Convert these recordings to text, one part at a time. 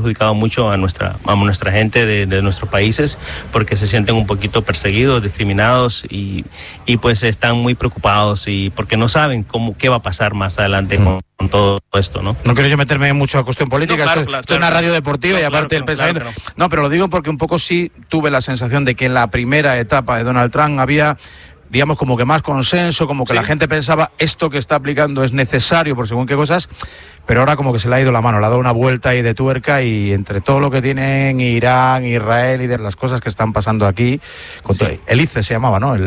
perjudicado mucho a nuestra gente de nuestros países, porque se sienten un poquito perseguidos, discriminados y pues están muy preocupados y porque no saben qué va a pasar más adelante con todo esto, ¿no? No quiero yo meterme mucho a cuestión política, esto es una radio deportiva y aparte del pensamiento. Claro. No, pero lo digo porque un poco sí tuve la sensación de que en la primera etapa de Donald Trump había, digamos, como que más consenso, como que la gente pensaba esto que está aplicando es necesario por según qué cosas, pero ahora como que se le ha ido la mano, le ha dado una vuelta ahí de tuerca y entre todo lo que tienen Irán, Israel y de las cosas que están pasando aquí, el ICE se llamaba, ¿no?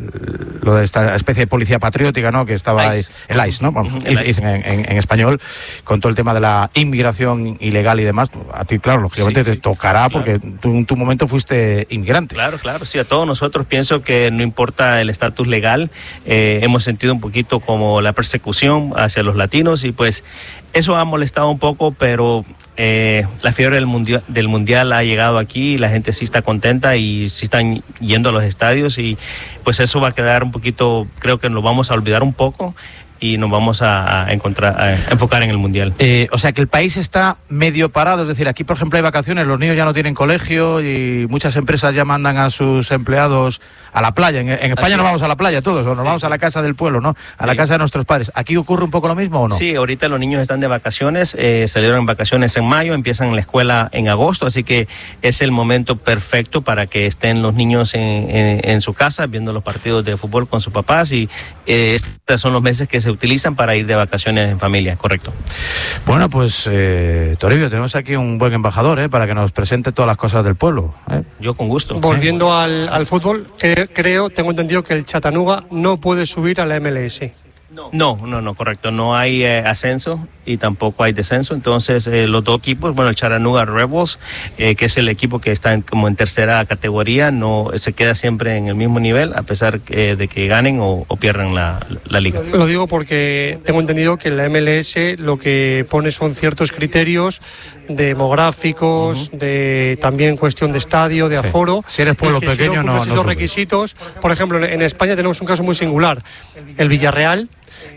Lo de esta especie de policía patriótica, ¿no? Que estaba ahí, el ICE, ¿no? Vamos, el ICE en español, con todo el tema de la inmigración ilegal y demás. A ti, claro, lógicamente te tocará porque tú en tu momento fuiste inmigrante. Claro, sí, a todos nosotros pienso que no importa el estatus legal, hemos sentido un poquito como la persecución hacia los latinos y pues eso ha molestado un poco, pero la fiebre del mundial ha llegado aquí y la gente sí está contenta y sí están yendo a los estadios y pues eso va a quedar un poquito, creo que nos vamos a olvidar un poco y nos vamos a enfocar en el mundial. O sea que el país está medio parado, es decir, aquí por ejemplo hay vacaciones, los niños ya no tienen colegio y muchas empresas ya mandan a sus empleados a la playa. En España no vamos a la playa todos, o nos vamos a la casa del pueblo, ¿no? A la casa de nuestros padres. ¿Aquí ocurre un poco lo mismo o no? Sí, ahorita los niños están de vacaciones, salieron en vacaciones en mayo, empiezan la escuela en agosto, así que es el momento perfecto para que estén los niños en su casa viendo los partidos de fútbol con sus papás y estos son los meses que se utilizan para ir de vacaciones en familia, correcto. Bueno, pues Toribio, tenemos aquí un buen embajador para que nos presente todas las cosas del pueblo. Yo con gusto. Volviendo al fútbol, tengo entendido que el Chattanooga no puede subir a la MLS. No, correcto. No hay ascenso y tampoco hay descenso. Entonces, los dos equipos, el Chattanooga Rebels, que es el equipo que está como en tercera categoría, no se queda siempre en el mismo nivel, a pesar de que ganen o pierdan la liga. Lo digo porque tengo entendido que la MLS lo que pone son ciertos criterios demográficos, de también cuestión de estadio, de aforo. Si eres pueblo pequeño, no esos requisitos. Por ejemplo, en España tenemos un caso muy singular. El Villarreal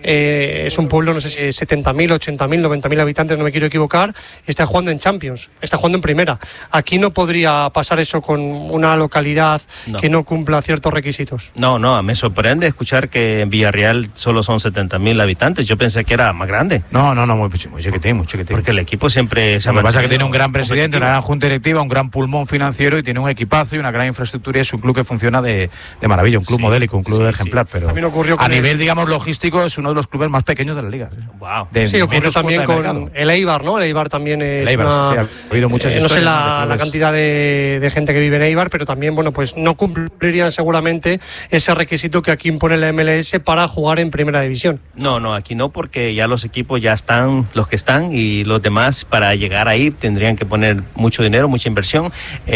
es un pueblo, no sé si 70.000, 80.000, 90.000 habitantes, no me quiero equivocar, y está jugando en Champions, está jugando en Primera. Aquí no podría pasar eso con una localidad que no cumpla ciertos requisitos. No, me sorprende escuchar que en Villarreal solo son 70.000 habitantes. Yo pensé que era más grande. No, muy chiquitín. Porque el equipo siempre... Lo que pasa es que tiene un gran presidente, una gran junta directiva, un gran pulmón financiero y tiene un equipazo y una gran infraestructura y es un club que funciona de maravilla, un club modélico, un club ejemplar, pero a nivel, digamos, logístico es uno de los clubes más pequeños de la liga. Wow. Sí, ocurrió también con el Eibar, ¿no? El Eibar también es ha habido muchas historias. No sé la cantidad de gente que vive en Eibar, pero también, pues no cumplirían seguramente ese requisito que aquí impone la MLS para jugar en Primera División. No, aquí no, porque ya los equipos ya están, los que están, y los demás para llegar ahí tendrían que poner mucho dinero, mucha inversión.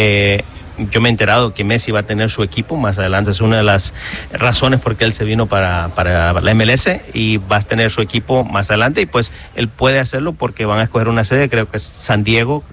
Yo me he enterado que Messi va a tener su equipo más adelante, es una de las razones por qué él se vino para la MLS y va a tener su equipo más adelante y pues él puede hacerlo porque van a escoger una sede, creo que es San Diego,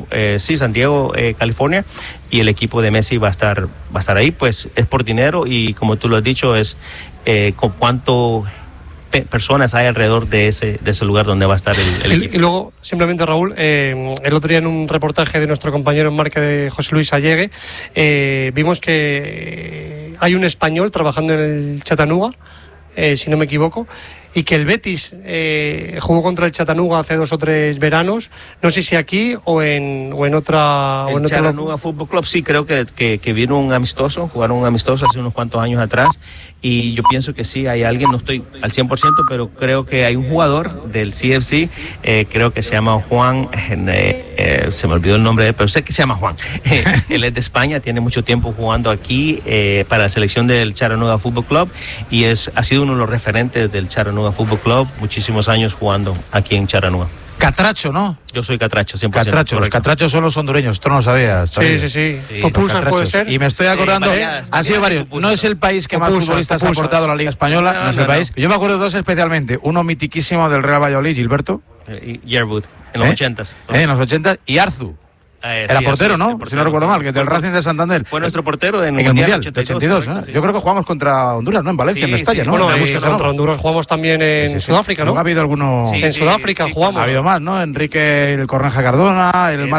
California, y el equipo de Messi va a estar ahí, pues es por dinero y como tú lo has dicho es con cuánto personas hay alrededor de ese lugar donde va a estar el equipo. Y luego, simplemente Raúl, el otro día en un reportaje de nuestro compañero en marca de José Luis Allegue, vimos que hay un español trabajando en el Chattanooga, si no me equivoco, y que el Betis jugó contra el Chattanooga hace 2 o 3 veranos, no sé si aquí o en otra... El Chattanooga Fútbol Club, sí, creo que vino jugaron un amistoso hace unos cuantos años atrás, y yo pienso que sí, hay alguien, no estoy al 100%, pero creo que hay un jugador del CFC, creo que se llama Juan, se me olvidó el nombre de él, pero sé que se llama Juan. Él es de España, tiene mucho tiempo jugando aquí para la selección del Chattanooga Fútbol Club, y ha sido uno de los referentes del Chattanooga Fútbol Club, muchísimos años jugando aquí en Chattanooga. Catracho, ¿no? Yo soy Catracho, 100%. Catracho, los catrachos son los hondureños, esto no lo sabías. Sí. Populsan puede ser. Y me estoy acordando, han sido varios. No es el país que más futbolistas ha aportado a la Liga Española, no es el país. Yo me acuerdo de 2 especialmente, uno mitiquísimo del Real Valladolid, Gilberto. Yearwood, en los 80s. En los 80s, y Arzu. Era portero, ¿no? Si no recuerdo mal, que del Racing de Santander. Fue nuestro portero en el Mundial de 82, ¿no? Sí. Yo creo que jugamos contra Honduras, ¿no? En Valencia, en Mestalla, ¿no? Bueno, contra Honduras jugamos también en Sudáfrica, ¿no? Ha habido alguno... En Sudáfrica jugamos. Ha habido más, ¿no? Enrique el Corneja Cardona, el